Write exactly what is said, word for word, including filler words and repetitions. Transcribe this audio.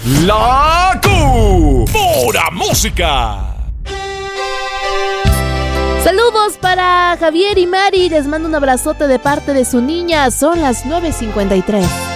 La Q. Pura música. Saludos para Javier y Mari. Les mando un abrazote de parte de su niña. Son las nueve cincuenta y tres.